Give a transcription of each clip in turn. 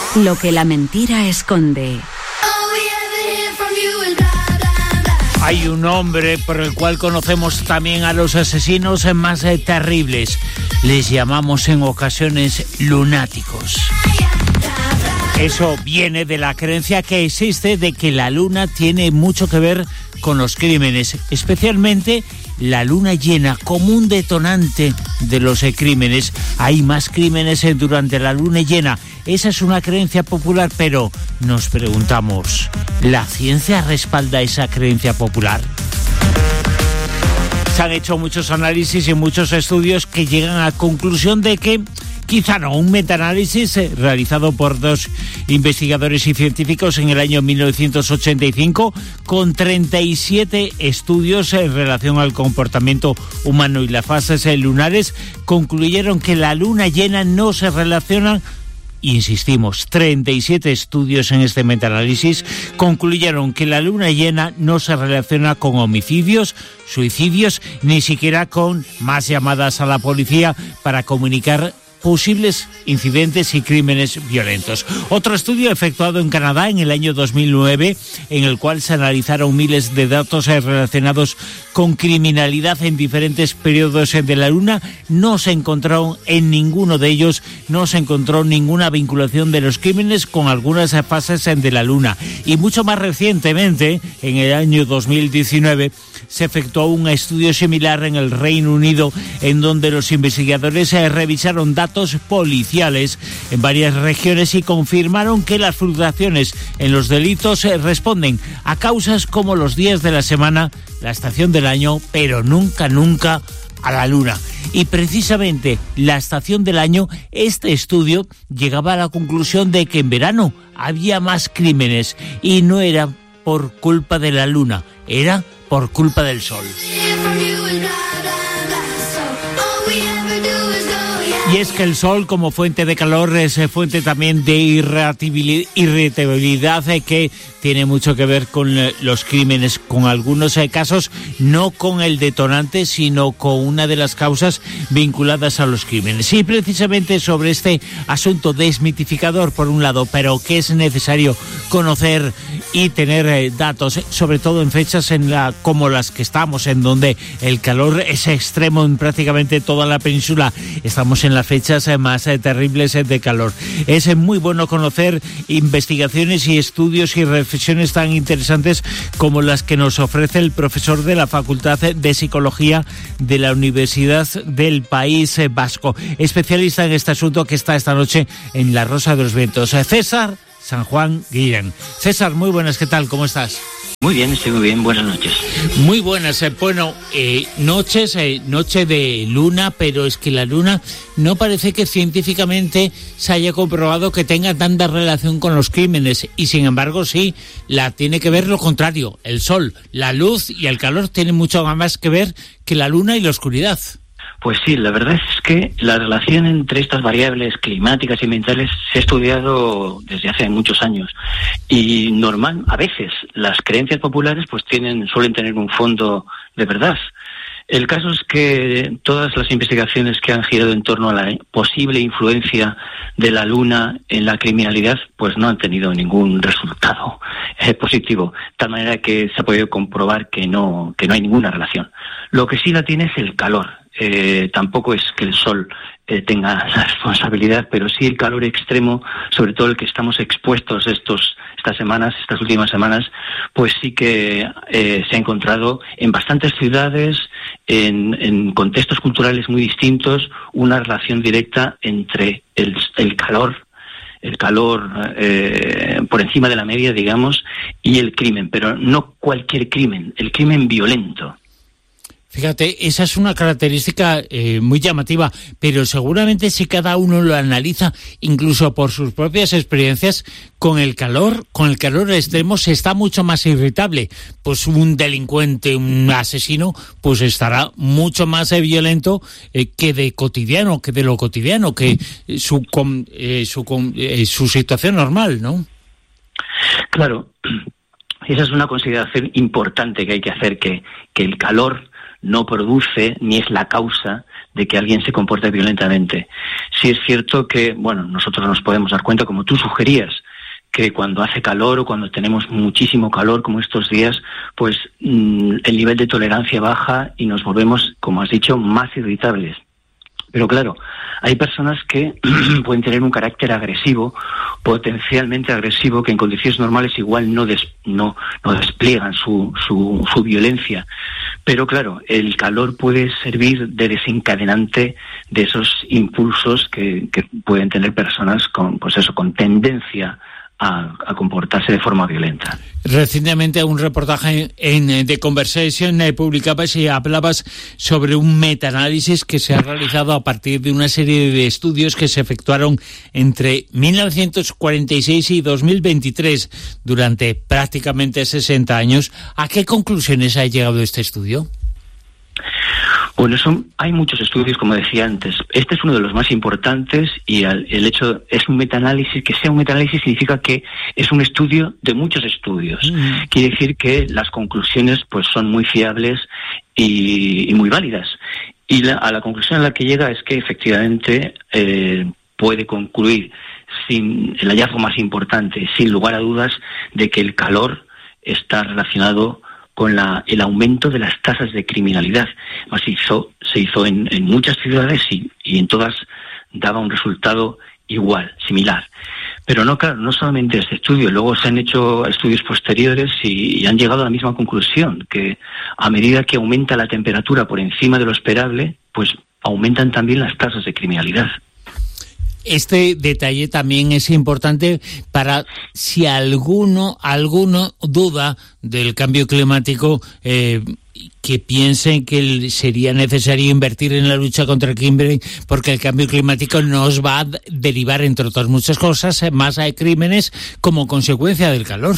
Lo que la mentira esconde. Hay un nombre por el cual conocemos también a los asesinos más terribles. Les llamamos en ocasiones lunáticos. Eso viene de la creencia que existe de que la luna tiene mucho que ver con los crímenes, especialmente la luna llena como un detonante de los crímenes. Hay más crímenes durante la luna llena. Esa es una creencia popular, pero nos preguntamos, ¿la ciencia respalda esa creencia popular? Se han hecho muchos análisis y muchos estudios que llegan a la conclusión de que quizá no. Un metaanálisis realizado por 2 investigadores y científicos en el año 1985 con 37 estudios en relación al comportamiento humano y las fases lunares, concluyeron que la luna llena no se relaciona. Insistimos, 37 estudios en este metaanálisis concluyeron que la luna llena no se relaciona con homicidios, suicidios, ni siquiera con más llamadas a la policía para comunicar posibles incidentes y crímenes violentos. Otro estudio efectuado en Canadá en el año 2009, en el cual se analizaron miles de datos relacionados con criminalidad en diferentes periodos de la luna, no se encontró en ninguno de ellos, no se encontró ninguna vinculación de los crímenes con algunas fases de la luna. Y mucho más recientemente, en el año 2019, se efectuó un estudio similar en el Reino Unido, en donde los investigadores revisaron datos policiales en varias regiones y confirmaron que las fluctuaciones en los delitos responden a causas como los días de la semana, la estación del año, pero nunca a la luna. Y precisamente la estación del año, este estudio llegaba a la conclusión de que en verano había más crímenes y no era por culpa de la luna, era por culpa del sol. Y es que el sol, como fuente de calor, es fuente también de irritabilidad que tiene mucho que ver con los crímenes, con algunos casos, no con el detonante, sino con una de las causas vinculadas a los crímenes. Y precisamente sobre este asunto desmitificador, por un lado, pero que es necesario conocer y tener datos, sobre todo en fechas como las que estamos, en donde el calor es extremo en prácticamente toda la península. Estamos en las fechas más terribles de calor. Es muy bueno conocer investigaciones y estudios y reflexiones tan interesantes como las que nos ofrece el profesor de la Facultad de Psicología de la Universidad del País Vasco, especialista en este asunto, que está esta noche en La Rosa de los Vientos, César San Juan Guillén. César, muy buenas, ¿qué tal? ¿Cómo estás? Muy bien, estoy muy bien, buenas noches. Muy buenas, bueno, noche de luna, pero es que la luna no parece que científicamente se haya comprobado que tenga tanta relación con los crímenes, y sin embargo sí, la tiene que ver lo contrario, el sol, la luz y el calor tienen mucho más que ver que la luna y la oscuridad. Pues sí, la verdad es que la relación entre estas variables climáticas y ambientales se ha estudiado desde hace muchos años, y a veces las creencias populares pues suelen tener un fondo de verdad. El caso es que todas las investigaciones que han girado en torno a la posible influencia de la luna en la criminalidad pues no han tenido ningún resultado positivo, de tal manera que se ha podido comprobar que no hay ninguna relación. Lo que sí la tiene es el calor. Tampoco es que el sol tenga la responsabilidad, pero sí el calor extremo, sobre todo el que estamos expuestos estas últimas semanas, pues sí que se ha encontrado en bastantes ciudades, en contextos culturales muy distintos, una relación directa entre el calor por encima de la media, digamos, y el crimen, pero no cualquier crimen, el crimen violento. Fíjate, esa es una característica muy llamativa, pero seguramente si cada uno lo analiza, incluso por sus propias experiencias, con el calor extremo se está mucho más irritable. Pues un delincuente, un asesino, pues estará mucho más violento que de lo cotidiano, que su situación normal, ¿no? Claro, esa es una consideración importante que hay que hacer, que el calor no produce ni es la causa de que alguien se comporte violentamente. Sí es cierto que, bueno, nosotros nos podemos dar cuenta, como tú sugerías, que cuando hace calor o cuando tenemos muchísimo calor como estos días, pues el nivel de tolerancia baja y nos volvemos, como has dicho, más irritables. Pero claro, hay personas que pueden tener un carácter agresivo, potencialmente agresivo, que en condiciones normales igual no despliegan su violencia. Pero claro, el calor puede servir de desencadenante de esos impulsos que pueden tener personas con tendencia a comportarse de forma violenta. Recientemente un reportaje en The Conversation publicabas y hablabas sobre un metaanálisis que se ha realizado a partir de una serie de estudios que se efectuaron entre 1946 y 2023, durante prácticamente 60 años. ¿A qué conclusiones ha llegado este estudio? Bueno, hay muchos estudios, como decía antes. Este es uno de los más importantes y el hecho es un metaanálisis. Que sea un metaanálisis significa que es un estudio de muchos estudios. Quiere decir que las conclusiones pues son muy fiables y muy válidas. Y a la conclusión a la que llega es que efectivamente puede concluir, sin el hallazgo más importante, sin lugar a dudas, de que el calor está relacionado con el aumento de las tasas de criminalidad. Se hizo en muchas ciudades y en todas daba un resultado igual, similar. Pero no solamente este estudio, luego se han hecho estudios posteriores y han llegado a la misma conclusión, que a medida que aumenta la temperatura por encima de lo esperable, pues aumentan también las tasas de criminalidad. Este detalle también es importante para si alguno duda del cambio climático, que piensen que sería necesario invertir en la lucha contra el crimen, porque el cambio climático nos va a derivar, entre otras muchas cosas, más crímenes como consecuencia del calor.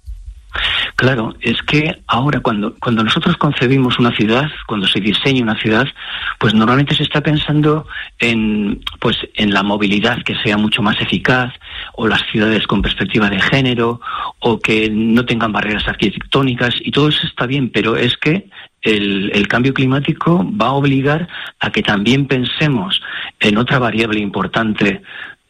Claro, es que ahora cuando nosotros concebimos una ciudad, cuando se diseña una ciudad, pues normalmente se está pensando en la movilidad que sea mucho más eficaz, o las ciudades con perspectiva de género, o que no tengan barreras arquitectónicas, y todo eso está bien, pero es que el cambio climático va a obligar a que también pensemos en otra variable importante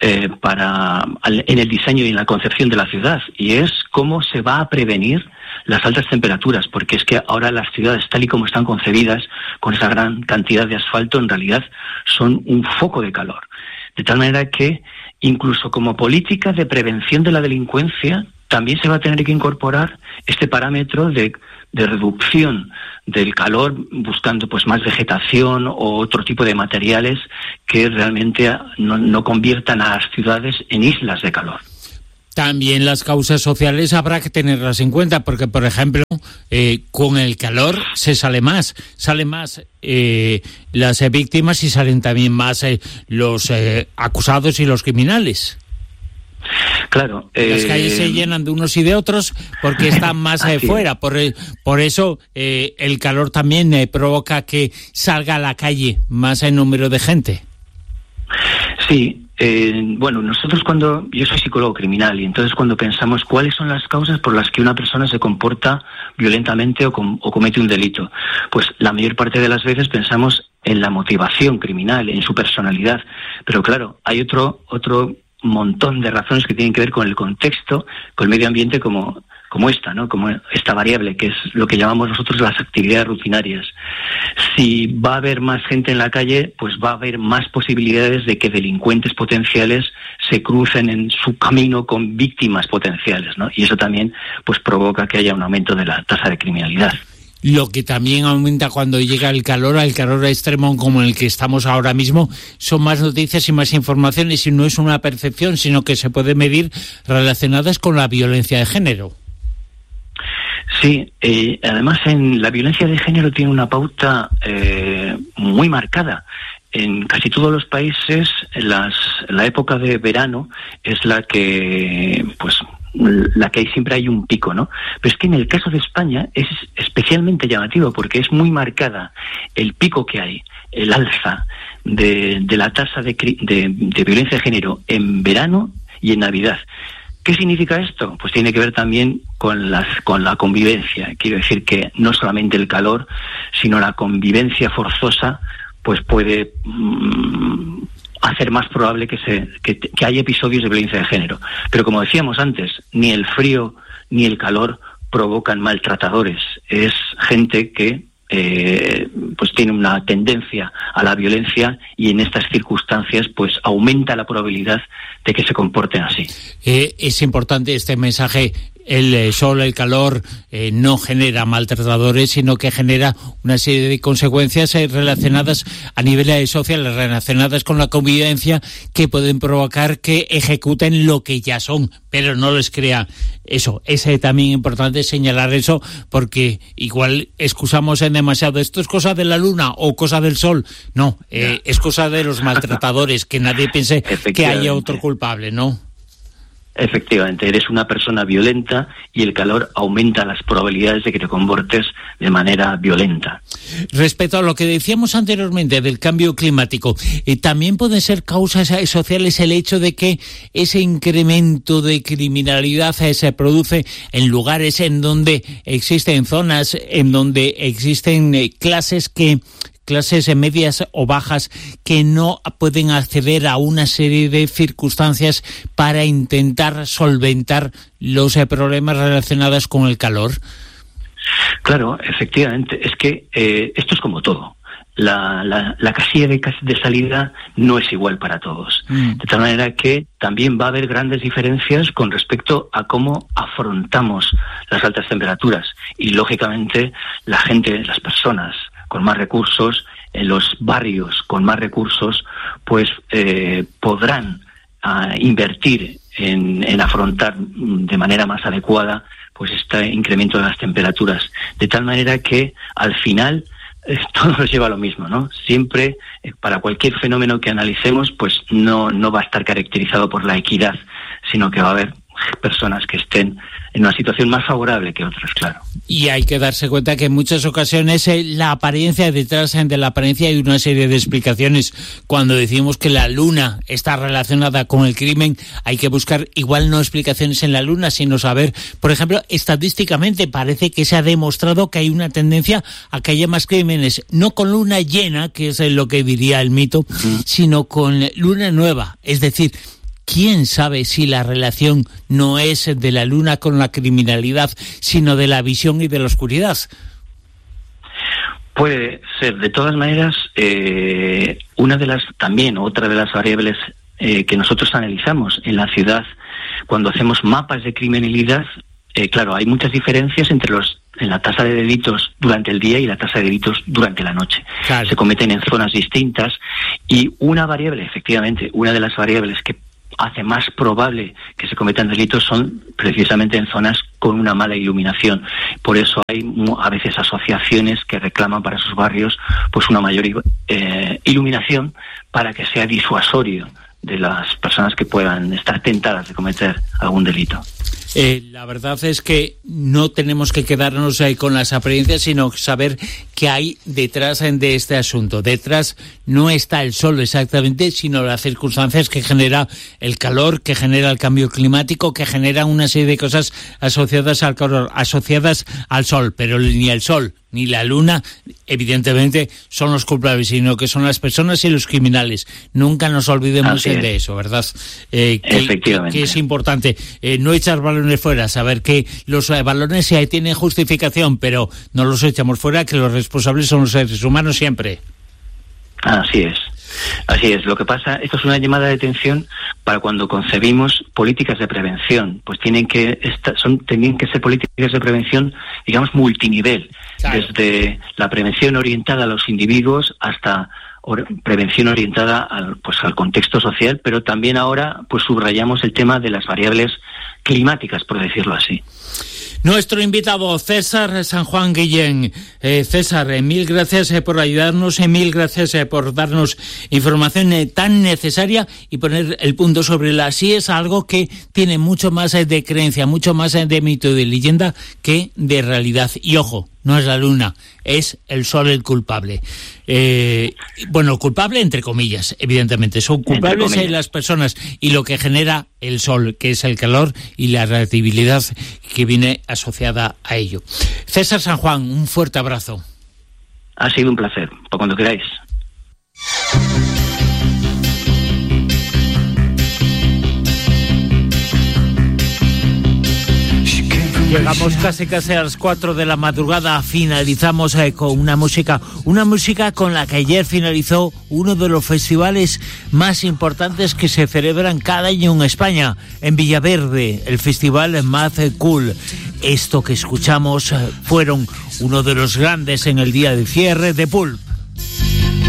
en el diseño y en la concepción de la ciudad, y es cómo se va a prevenir las altas temperaturas, porque es que ahora las ciudades, tal y como están concebidas, con esa gran cantidad de asfalto, en realidad son un foco de calor. De tal manera que, incluso como política de prevención de la delincuencia, también se va a tener que incorporar este parámetro de reducción del calor, buscando pues más vegetación o otro tipo de materiales que realmente no conviertan a las ciudades en islas de calor. También las causas sociales habrá que tenerlas en cuenta, porque, por ejemplo, con el calor salen más las víctimas y salen también más los acusados y los criminales. Claro. Las calles se llenan de unos y de otros porque están más fuera. Por eso el calor también provoca que salga a la calle más en número de gente. Sí. Bueno, nosotros yo soy psicólogo criminal, y entonces cuando pensamos cuáles son las causas por las que una persona se comporta violentamente o comete un delito, pues la mayor parte de las veces pensamos en la motivación criminal, en su personalidad. Pero claro, hay otro montón de razones que tienen que ver con el contexto, con el medio ambiente, como esta, ¿no? Como esta variable, que es lo que llamamos nosotros las actividades rutinarias. Si va a haber más gente en la calle, pues va a haber más posibilidades de que delincuentes potenciales se crucen en su camino con víctimas potenciales, ¿no? Y eso también pues provoca que haya un aumento de la tasa de criminalidad. Lo que también aumenta cuando llega el calor extremo como el que estamos ahora mismo, son más noticias y más informaciones, y no es una percepción, sino que se puede medir, relacionadas con la violencia de género. Sí, además la violencia de género tiene una pauta muy marcada. En casi todos los países la época de verano es la que siempre hay un pico, ¿no? Pero es que en el caso de España es especialmente llamativo, porque es muy marcada el pico que hay, el alza de la tasa de violencia de género en verano y en Navidad. ¿Qué significa esto? Pues tiene que ver también con la convivencia. Quiero decir que no solamente el calor, sino la convivencia forzosa, pues puede hacer más probable que haya episodios de violencia de género. Pero como decíamos antes, ni el frío ni el calor provocan maltratadores. Es gente que pues tiene una tendencia a la violencia y en estas circunstancias pues aumenta la probabilidad de que se comporten así. Es importante este mensaje. El sol, el calor, no genera maltratadores, sino que genera una serie de consecuencias relacionadas a nivel social, relacionadas con la convivencia, que pueden provocar que ejecuten lo que ya son, pero no les crea eso. Es también importante señalar eso, porque igual excusamos en demasiado. Esto es cosa de la luna o cosa del sol. No, es cosa de los maltratadores, que nadie piense que haya otro culpable, ¿no? Efectivamente, eres una persona violenta y el calor aumenta las probabilidades de que te comportes de manera violenta. Respecto a lo que decíamos anteriormente del cambio climático, también pueden ser causas sociales el hecho de que ese incremento de criminalidad se produce en lugares en donde existen zonas, en donde existen clases medias o bajas que no pueden acceder a una serie de circunstancias para intentar solventar los problemas relacionados con el calor. Claro, efectivamente. Es que esto es como todo. La casilla de salida no es igual para todos. De tal manera que también va a haber grandes diferencias con respecto a cómo afrontamos las altas temperaturas. Y, lógicamente, la gente, las personas con más recursos, en los barrios con más recursos, pues podrán invertir en afrontar de manera más adecuada pues este incremento de las temperaturas, de tal manera que al final todo nos lleva a lo mismo, ¿no? Siempre, para cualquier fenómeno que analicemos, pues no va a estar caracterizado por la equidad, sino que va a haber personas que estén en una situación más favorable que otras, claro. Y hay que darse cuenta que en muchas ocasiones la apariencia, detrás de la apariencia hay una serie de explicaciones. Cuando decimos que la luna está relacionada con el crimen, hay que buscar igual no explicaciones en la luna, sino saber, por ejemplo, estadísticamente parece que se ha demostrado que hay una tendencia a que haya más crímenes, no con luna llena, que es lo que diría el mito, sino con luna nueva, es decir, ¿quién sabe si la relación no es de la luna con la criminalidad, sino de la visión y de la oscuridad? Puede ser. De todas maneras, otra de las variables que nosotros analizamos en la ciudad cuando hacemos mapas de criminalidad, claro, hay muchas diferencias en la tasa de delitos durante el día y la tasa de delitos durante la noche. Claro. Se cometen en zonas distintas y una de las variables que hace más probable que se cometan delitos son precisamente en zonas con una mala iluminación. Por eso hay a veces asociaciones que reclaman para sus barrios pues una mayor iluminación para que sea disuasorio de las personas que puedan estar tentadas de cometer algún delito. La verdad es que no tenemos que quedarnos ahí con las apariencias, sino saber qué hay detrás de este asunto. Detrás no está el sol exactamente, sino las circunstancias que genera el calor, que genera el cambio climático, que genera una serie de cosas asociadas al calor, asociadas al sol, pero ni el sol ni la luna, evidentemente, son los culpables, sino que son las personas y los criminales. Nunca nos olvidemos de eso, ¿verdad? Efectivamente. Que es importante no echar balones fuera, saber que los balones tienen justificación, pero no los echamos fuera, que los responsables son los seres humanos siempre. Así es. Lo que pasa, esto es una llamada de atención para cuando concebimos políticas de prevención, pues tienen que ser políticas de prevención, digamos, multinivel, claro. Desde la prevención orientada a los individuos hasta prevención orientada al contexto social, pero también ahora pues subrayamos el tema de las variables climáticas, por decirlo así. Nuestro invitado, César San Juan Guillén. César, mil gracias por ayudarnos, mil gracias por darnos información tan necesaria y poner el punto sobre la sí. Es algo que tiene mucho más de creencia, mucho más de mito y de leyenda que de realidad. Y ojo, no es la luna, es el sol el culpable. Bueno, culpable entre comillas, evidentemente. Son culpables las personas y lo que genera el sol, que es el calor y la relatividad que viene asociada a ello. César San Juan, un fuerte abrazo. Ha sido un placer, por cuando queráis. Llegamos casi a las 4 de la madrugada, finalizamos con una música con la que ayer finalizó uno de los festivales más importantes que se celebran cada año en España, en Villaverde, el festival Mad Cool. Esto que escuchamos fueron uno de los grandes en el día de cierre de Pulp.